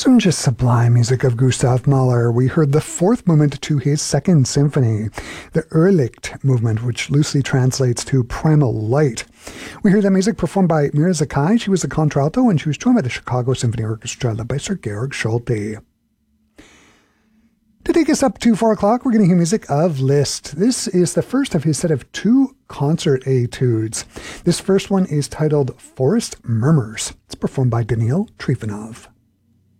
Some just sublime music of Gustav Mahler. We heard the fourth movement to his second symphony, the Irrlicht movement, which loosely translates to Primal Light. We heard that music performed by Mira Zakai. She was a contralto, and she was joined by the Chicago Symphony Orchestra, led by Sir Georg Solti. To take us up to 4 o'clock, we're going to hear music of Liszt. This is the first of his set of 2 concert etudes. This first one is titled Forest Murmurs. It's performed by Daniil Trifonov.